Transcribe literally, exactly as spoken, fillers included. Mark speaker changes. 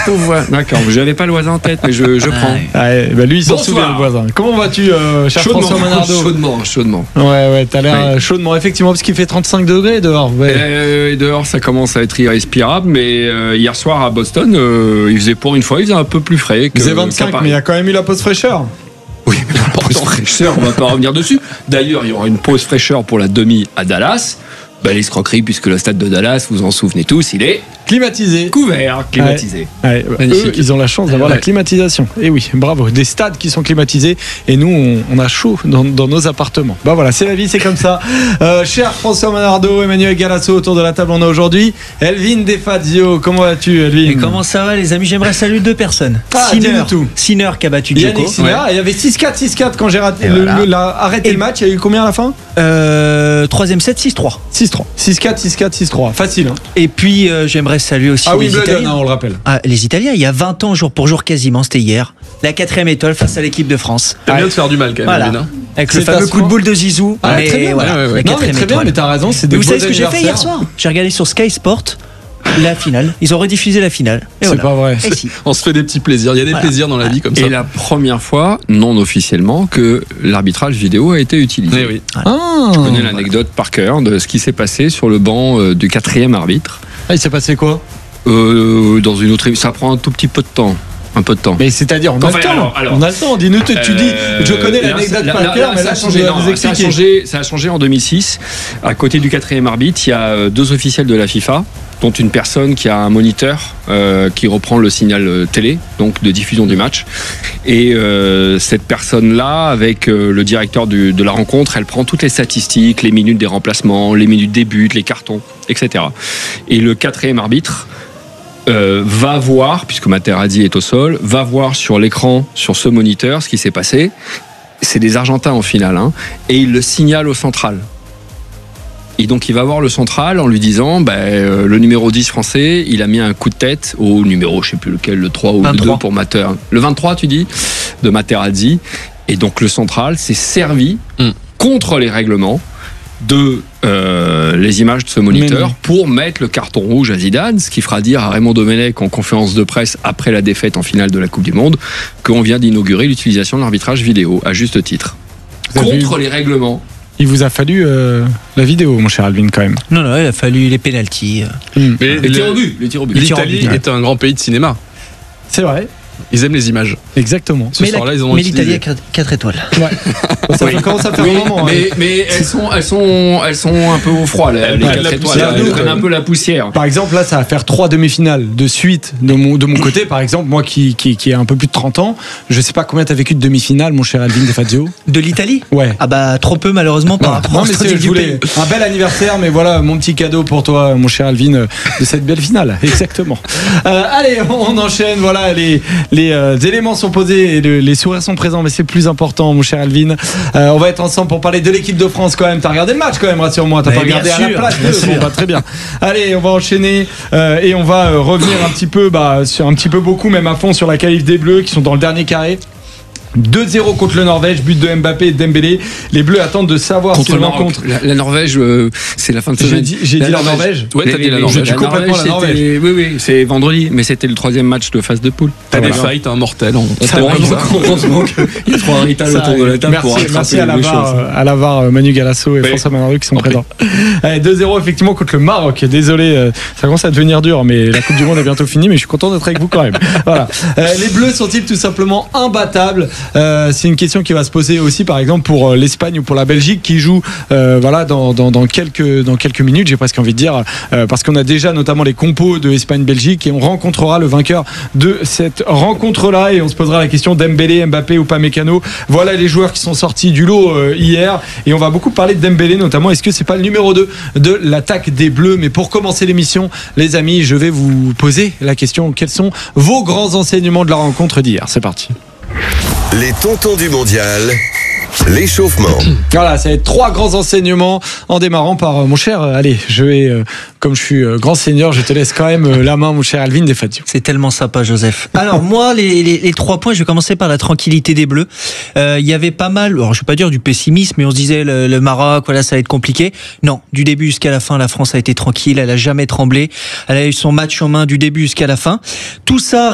Speaker 1: au voisin. D'accord, je n'avais pas le voisin en tête, mais je, je prends.
Speaker 2: Ouais, bah lui, il s'en
Speaker 1: Bonsoir.
Speaker 2: souvient, le voisin. Comment vas-tu, euh, cher
Speaker 1: Chaudement,
Speaker 2: François Manardo?
Speaker 1: chaudement, chaudement.
Speaker 2: Ouais, ouais, t'as l'air
Speaker 1: Ouais.
Speaker 2: euh, chaudement, effectivement, parce qu'il fait trente-cinq degrés dehors. Ouais.
Speaker 1: Euh, et dehors, ça commence à être irrespirable, mais euh, hier soir à Boston, euh, il faisait pour une fois, il faisait un peu plus frais.
Speaker 2: Il faisait vingt-cinq, mais il y a quand même eu la pause fraîcheur.
Speaker 1: Oui, mais la pause fraîcheur, on va pas revenir dessus. D'ailleurs, il y aura une pause fraîcheur pour la demi à Dallas. Bah, l'escroquerie, puisque le stade de Dallas, vous en souvenez tous, il est
Speaker 2: Climatisé.
Speaker 1: couvert, climatisé.
Speaker 2: Ouais, bah,
Speaker 1: Magnifique.
Speaker 2: eux, ils ont la chance d'avoir
Speaker 1: Ouais.
Speaker 2: la climatisation. Et oui, bravo. Des stades qui sont climatisés et nous, on, on a chaud dans, dans nos appartements. Bah voilà, c'est la vie, c'est comme ça. Euh, cher François Manardo, Emmanuel Galasso, autour de la table, on a aujourd'hui Elvin Defazio. Comment vas-tu, Elvin?
Speaker 3: Et comment ça va, les amis? J'aimerais saluer deux personnes.
Speaker 2: Ah,
Speaker 3: Sinner,
Speaker 2: dis-nous tout.
Speaker 3: Sinner qui a battu Djoko.
Speaker 2: Yannick Sinner, il y avait six quatre, six quatre quand j'ai raté
Speaker 3: Et
Speaker 2: le,
Speaker 3: voilà.
Speaker 2: le- la- arrêté
Speaker 3: Et-
Speaker 2: le match. Il y a eu combien à la fin?
Speaker 3: Euh, troisième set, six trois.
Speaker 2: six trois. six quatre, six quatre, six trois. Facile. Hein.
Speaker 3: Et puis, euh, j'aimerais saluer aussi
Speaker 2: Ah oui,
Speaker 3: les
Speaker 2: Wimbledon,
Speaker 3: Italiens.
Speaker 2: hein, on le rappelle.
Speaker 3: Ah, les Italiens, il y a vingt ans, jour pour jour quasiment, c'était hier. La quatrième étoile face à l'équipe de France.
Speaker 4: T'as bien de faire du mal quand même,
Speaker 3: Voilà.
Speaker 4: Elvin, hein.
Speaker 3: Avec le
Speaker 2: C'est
Speaker 3: fameux
Speaker 2: à ce
Speaker 3: coup de
Speaker 2: point.
Speaker 3: boule de Zizou.
Speaker 2: Ah,
Speaker 3: mais
Speaker 2: très bien.
Speaker 3: voilà,
Speaker 4: Ouais, ouais, ouais.
Speaker 3: la
Speaker 2: Non, mais
Speaker 3: quatrième
Speaker 2: très bien,
Speaker 3: étoile.
Speaker 2: mais t'as raison. C'est
Speaker 3: Et
Speaker 2: des
Speaker 3: vous
Speaker 2: beaux
Speaker 3: savez ce que j'ai fait hier
Speaker 2: anniversaires.
Speaker 3: soir? J'ai regardé sur Sky Sport la finale. Ils ont rediffusé la finale. Et
Speaker 2: C'est
Speaker 3: voilà.
Speaker 2: pas vrai.
Speaker 3: Et si.
Speaker 4: On se fait des petits plaisirs. Il y a des
Speaker 3: Voilà.
Speaker 4: plaisirs dans la vie comme ça.
Speaker 1: Et la première fois, non officiellement, que l'arbitrage vidéo a été utilisé.
Speaker 4: Eh oui.
Speaker 2: Ah,
Speaker 1: Je connais l'anecdote par cœur de ce qui s'est passé sur le banc euh, du quatrième arbitre.
Speaker 2: Ah, il s'est passé quoi?
Speaker 1: Euh, dans une autre, ça prend un tout petit peu de temps, un peu de temps.
Speaker 2: Mais c'est-à-dire, on a
Speaker 1: Enfin,
Speaker 2: le temps.
Speaker 1: alors, alors.
Speaker 2: on a le temps. Dis-nous, tu, tu dis,
Speaker 1: Euh,
Speaker 2: je connais
Speaker 1: là,
Speaker 2: l'anecdote
Speaker 1: là,
Speaker 2: par
Speaker 1: là,
Speaker 2: cœur,
Speaker 1: là,
Speaker 2: mais
Speaker 1: ça
Speaker 2: là,
Speaker 1: a
Speaker 2: tu
Speaker 1: changé.
Speaker 2: dois
Speaker 1: non,
Speaker 2: nous
Speaker 1: ça a
Speaker 2: expliquer.
Speaker 1: changé. Ça a changé en deux mille six. À côté du quatrième arbitre, il y a euh, deux officiels de la FIFA, dont une personne qui a un moniteur euh, qui reprend le signal euh, télé, donc de diffusion du match. Et euh, cette personne-là, avec euh, le directeur du- de la rencontre, elle prend toutes les statistiques, les minutes des remplacements, les minutes des buts, les cartons, et cetera. Et le quatrième arbitre euh, va voir, puisque Materazzi est au sol, va voir sur l'écran, sur ce moniteur, ce qui s'est passé. C'est des Argentins en finale, hein, et il le signale au central. Et donc il va voir le central en lui disant bah, euh, le numéro dix français, il a mis un coup de tête au numéro, je sais plus lequel, le trois ou
Speaker 3: vingt-trois.
Speaker 1: le deux pour Mater. Le vingt-trois, tu dis, de Materazzi. Et donc le central s'est servi
Speaker 4: Mm.
Speaker 1: contre les règlements de euh, les images de ce moniteur
Speaker 2: Mais non.
Speaker 1: pour mettre le carton rouge à Zidane, ce qui fera dire à Raymond Domenech en conférence de presse après la défaite en finale de la Coupe du Monde qu'on vient d'inaugurer l'utilisation de l'arbitrage vidéo, à juste titre.
Speaker 2: Vous avez
Speaker 1: Contre les règlements.
Speaker 2: Il vous a fallu euh, la vidéo, mon cher Alvin, quand même.
Speaker 3: Non, non, il a fallu les pénaltys.
Speaker 4: Mais
Speaker 1: Les
Speaker 4: le-
Speaker 1: tirs au but, les tirs au but.
Speaker 3: Les tirs au
Speaker 4: l'Italie
Speaker 3: but, ouais.
Speaker 4: est un grand pays de cinéma.
Speaker 2: C'est vrai,
Speaker 4: Ils aiment les images.
Speaker 2: exactement.
Speaker 4: Ce
Speaker 3: mais la-
Speaker 4: soir-là, ils ont
Speaker 3: mais
Speaker 4: utilisé.
Speaker 3: l'Italie a quatre étoiles.
Speaker 2: Ça fait- commence à faire
Speaker 1: Oui,
Speaker 2: un moment.
Speaker 1: mais,
Speaker 2: hein.
Speaker 1: mais elles, sont, elles, sont, elles sont un peu au froid, là, les
Speaker 4: prennent
Speaker 1: quatre
Speaker 4: la
Speaker 1: étoiles.
Speaker 4: poussière,
Speaker 1: Elles
Speaker 4: nous,
Speaker 1: prennent
Speaker 4: quand
Speaker 1: un
Speaker 4: même.
Speaker 1: peu la poussière.
Speaker 2: Par exemple, là, ça va faire trois demi-finales de suite de mon, de mon côté. Par exemple, moi qui, qui, qui ai un peu plus de trente ans, je sais pas combien tu as vécu de demi-finales, mon cher Alvin Defazio.
Speaker 3: De l'Italie?
Speaker 2: Ouais.
Speaker 3: Ah bah trop peu malheureusement par rapport
Speaker 2: Non,
Speaker 3: au
Speaker 2: mais
Speaker 3: standing
Speaker 2: c'est, je
Speaker 3: du
Speaker 2: voulais
Speaker 3: pays.
Speaker 2: un bel anniversaire, mais voilà mon petit cadeau pour toi, mon cher Alvin, euh, de cette belle finale. Exactement. Euh, allez, on enchaîne. Voilà, les, les euh, éléments sont posés et le- les sourires sont présents, mais c'est le plus important, mon cher Alvin. Euh, on va être ensemble pour parler de l'équipe de France quand même. T'as regardé le match quand même, rassure-moi. T'as
Speaker 3: Mais
Speaker 2: pas
Speaker 3: bien
Speaker 2: regardé à la
Speaker 3: sûr,
Speaker 2: place.
Speaker 3: bien
Speaker 2: de-
Speaker 3: sûr.
Speaker 2: Bon, bah, très bien. Allez, on va enchaîner euh, et on va euh, revenir un petit peu, bah, sur un petit peu beaucoup, même à fond sur la qualif des Bleus qui sont dans le dernier carré. deux zéro contre le Norvège, but de Mbappé et de Dembélé. Les Bleus attendent de savoir
Speaker 1: Contre
Speaker 2: s'ils
Speaker 1: le Maroc.
Speaker 2: rencontrent.
Speaker 1: La, la Norvège, euh, c'est la fin de
Speaker 2: J'ai
Speaker 1: semaine.
Speaker 2: dit, j'ai dit la Norvège.
Speaker 4: Ouais, t'as
Speaker 1: Les-
Speaker 4: dit la
Speaker 1: les-
Speaker 4: Norvège.
Speaker 2: J'ai dit complètement la
Speaker 1: c'était-
Speaker 2: Norvège.
Speaker 1: Oui, oui, c'est vendredi, mais c'était le troisième match de phase de poule.
Speaker 4: T'as des
Speaker 1: Voilà.
Speaker 4: fights, un mortel. On, on
Speaker 2: Ça
Speaker 4: t'aime
Speaker 2: va,
Speaker 4: comme
Speaker 2: ça.
Speaker 4: ça.
Speaker 1: Heureusement qu'il y a trois Rital
Speaker 2: Ça
Speaker 1: autour de la
Speaker 2: arrive.
Speaker 1: table
Speaker 2: merci,
Speaker 1: pour rattraper
Speaker 2: merci à la
Speaker 1: les
Speaker 2: V A R,
Speaker 1: choses.
Speaker 2: euh, à la V A R, euh, Manu Galasso et
Speaker 4: Oui.
Speaker 2: François Manardo qui sont
Speaker 4: En
Speaker 2: présents. Allez, deux zéro effectivement contre le Maroc. Désolé, euh, ça commence à devenir dur, mais la Coupe du Monde est bientôt finie, mais je suis content d'être avec vous quand même. Voilà. Euh, les Bleus sont-ils tout simplement imbattables? Euh, C'est une question qui va se poser aussi, par exemple, pour euh, l'Espagne ou pour la Belgique qui joue euh, voilà, dans, dans, dans, quelques, dans quelques minutes, j'ai presque envie de dire, euh, parce qu'on a déjà notamment les compos de Espagne-Belgique et on rencontrera le vainqueur de cette rencontre-là et on se posera la question Dembélé, Mbappé ou Upamecano. Voilà les joueurs qui sont sortis du lot euh, hier et on va beaucoup parler de Dembélé notamment. Est-ce que c'est pas le numéro deux de l'attaque des Bleus? Mais pour commencer l'émission, les amis, je vais vous poser la question. Quels sont vos grands enseignements de la rencontre d'hier? C'est parti.
Speaker 5: Les tontons du mondial, l'échauffement.
Speaker 2: Voilà, ça va être trois grands enseignements en démarrant par euh, mon cher, euh, allez, je vais, euh, comme je suis euh, grand seigneur, je te laisse quand même euh, la main, mon cher Alvin Defazio.
Speaker 3: C'est tellement sympa, Joseph. Alors moi, les, les, les trois points, je vais commencer par la tranquillité des Bleus. Euh, Il y avait pas mal, alors je vais pas dire du pessimisme, mais on se disait le, le Maroc, voilà, ça va être compliqué. Non, du début jusqu'à la fin, la France a été tranquille, elle a jamais tremblé, elle a eu son match en main du début jusqu'à la fin. Tout ça